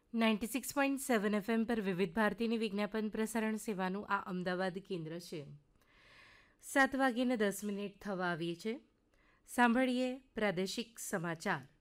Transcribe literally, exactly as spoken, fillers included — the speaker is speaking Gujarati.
Ninety six point seven FM પર વિવિધ ભારતીની વિજ્ઞાપન પ્રસારણ સેવાનું આ અમદાવાદ કેન્દ્ર છે. સાત વાગીને દસ મિનિટ થવા આવી છે. સાંભળીએ પ્રાદેશિક સમાચાર.